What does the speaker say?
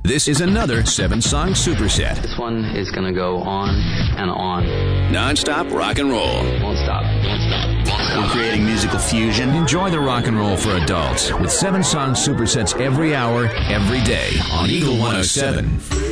This is another 7-song superset. This one is going to go on and on. Non-stop rock and roll. Won't stop. Won't stop. Won't stop. We're creating musical fusion. Enjoy the rock and roll for adults with 7-song supersets every hour, every day on Eagle 107.